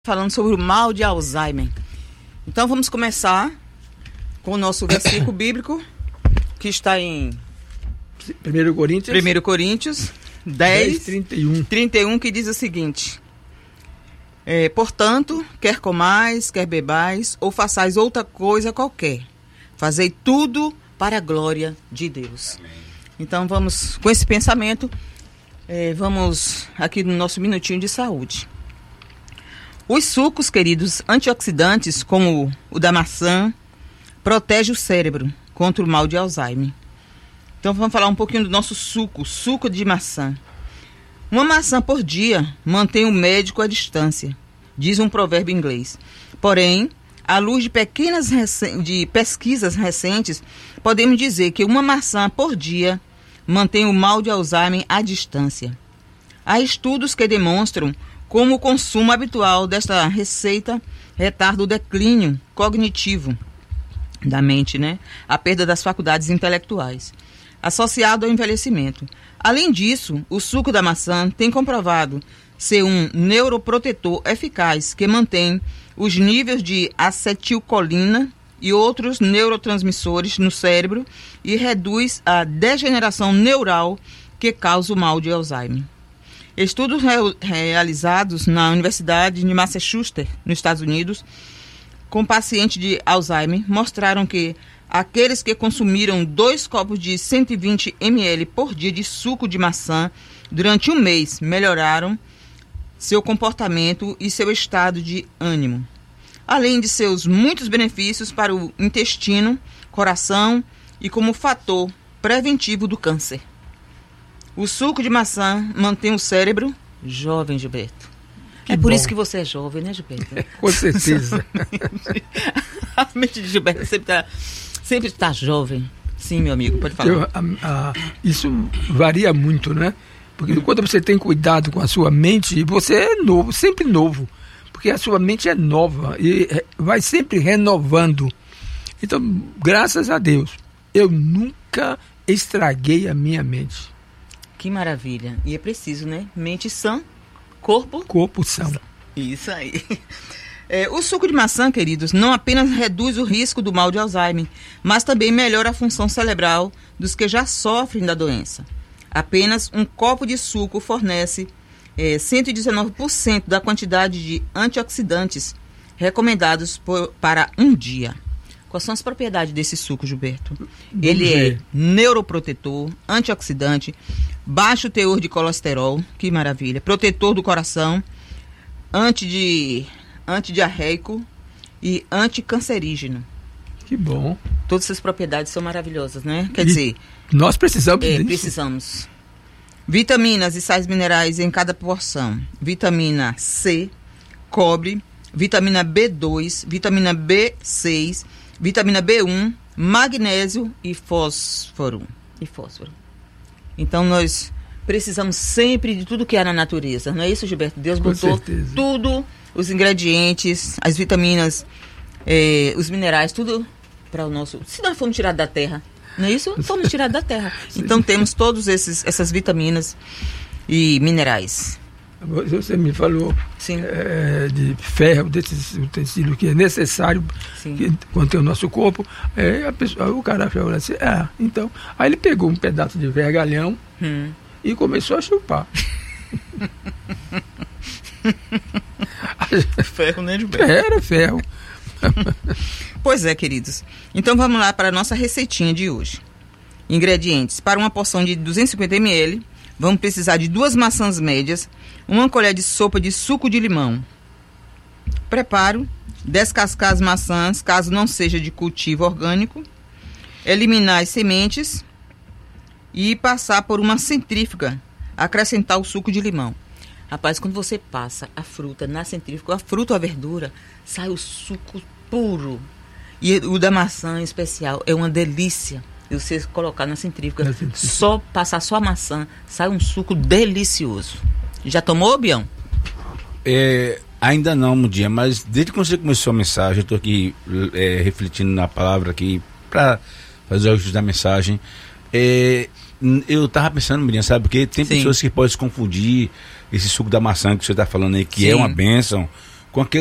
Falando sobre o mal de Alzheimer. Então vamos começar com o nosso versículo bíblico, que está em 1 Coríntios 10, 31, que diz o seguinte: portanto, quer comais, quer bebais, ou façais outra coisa qualquer, fazei tudo para a glória de Deus. Amém. Então vamos, com esse pensamento, vamos aqui no nosso minutinho de saúde. Os sucos, queridos, antioxidantes, como o da maçã, protege o cérebro contra o mal de Alzheimer. Então vamos falar um pouquinho do nosso suco de maçã. Uma maçã por dia mantém o médico à distância, diz um provérbio inglês. Porém, à luz de pesquisas recentes, podemos dizer que uma maçã por dia mantém o mal de Alzheimer à distância. Há estudos que demonstram como o consumo habitual desta receita retarda o declínio cognitivo da mente, a perda das faculdades intelectuais, associado ao envelhecimento. Além disso, o suco da maçã tem comprovado ser um neuroprotetor eficaz que mantém os níveis de acetilcolina e outros neurotransmissores no cérebro e reduz a degeneração neural que causa o mal de Alzheimer. Estudos realizados na Universidade de Massachusetts, nos Estados Unidos, com pacientes de Alzheimer, mostraram que aqueles que consumiram 2 copos de 120 ml por dia de suco de maçã durante um mês melhoraram seu comportamento e seu estado de ânimo, além de seus muitos benefícios para o intestino, coração e como fator preventivo do câncer. O suco de maçã mantém o cérebro jovem, Gilberto. Que por bom. isso que você é jovem, né, Gilberto? Com certeza. A mente de Gilberto sempre está jovem. Sim, meu amigo, pode falar. Isso varia muito, né? Porque quando você tem cuidado com a sua mente, você é novo, sempre novo. Porque a sua mente é nova e vai sempre renovando. Então, graças a Deus, eu nunca estraguei a minha mente. Que maravilha. E é preciso, mente sã, corpo são. Isso aí. O suco de maçã, queridos, não apenas reduz o risco do mal de Alzheimer, mas também melhora a função cerebral dos que já sofrem da doença. Apenas um copo de suco fornece 119% da quantidade de antioxidantes recomendados para um dia. Quais são as propriedades desse suco, Gilberto? Ele é neuroprotetor, antioxidante, baixo teor de colesterol, que maravilha, protetor do coração, antidiarreico e anticancerígeno. Que bom. Todas essas propriedades são maravilhosas, Quer dizer, nós precisamos disso. Precisamos. Vitaminas e sais minerais em cada porção. Vitamina C, cobre, vitamina B2, vitamina B6, vitamina B1, magnésio e fósforo. Então nós precisamos sempre de tudo que há na natureza. Não é isso, Gilberto? Deus botou tudo, os ingredientes, as vitaminas, os minerais, tudo para o nosso... Se nós formos tirados da terra, não é isso? Fomos tirados da terra. Então temos todas essas vitaminas e minerais. Você me falou de ferro, desse utensílio que é necessário que contém o nosso corpo. O cara falou assim, então. Aí ele pegou um pedaço de vergalhão e começou a chupar. Ferro, né, Gilberto? Era ferro. Pois é, queridos. Então vamos lá para a nossa receitinha de hoje. Ingredientes: para uma porção de 250 ml, vamos precisar de 2 maçãs médias, 1 colher de sopa de suco de limão. Preparo: descascar as maçãs, caso não seja de cultivo orgânico, eliminar as sementes e passar por uma centrífuga, acrescentar o suco de limão. Rapaz, quando você passa a fruta na centrífuga, a fruta ou a verdura, sai o suco puro. E o da maçã em especial é uma delícia. E você colocar na centrífuga, passar só a maçã, sai um suco delicioso. Já tomou, Bião? Ainda não, Mudinha, mas desde que você começou a mensagem, eu estou aqui refletindo na palavra aqui para fazer o ajuste da mensagem. Eu estava pensando, Mudinha, sabe, porque tem pessoas que podem se confundir esse suco da maçã que você está falando aí, que é uma bênção, com aquele